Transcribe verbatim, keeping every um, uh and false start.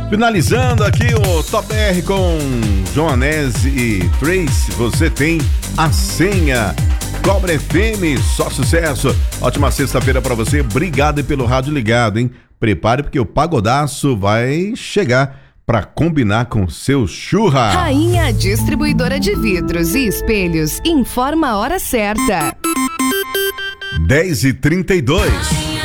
Finalizando aqui o Top R com João Anese e Trace, você tem a senha. Cobra F M, só sucesso. Ótima sexta-feira pra você. Obrigado pelo rádio ligado, hein? Prepare porque o pagodaço vai chegar pra combinar com seu churra. Rainha Distribuidora de Vidros e Espelhos informa a hora certa. dez e trinta e dois.